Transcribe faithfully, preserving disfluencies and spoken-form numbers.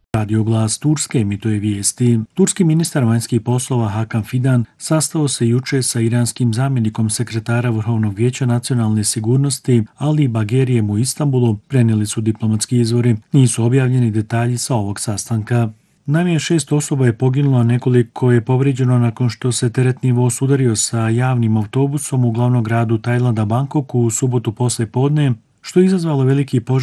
Radio Glas Turske emituje vijesti. Turski ministar vanjskih poslova Hakan Fidan sastao se jučer sa iranskim zamjenikom sekretara Vrhovnog vijeća nacionalne sigurnosti Ali Bagherijem u Istanbulu, prenijeli su diplomatski izvori. Nisu objavljeni detalji sa ovog sastanka. Najmanje šest osoba je poginulo, a nekoliko je povrijeđeno nakon što se teretni voz udario sa javnim autobusom u glavnom gradu Tajlanda Bangkoku u subotu poslije podne, što je izazvalo veliki požar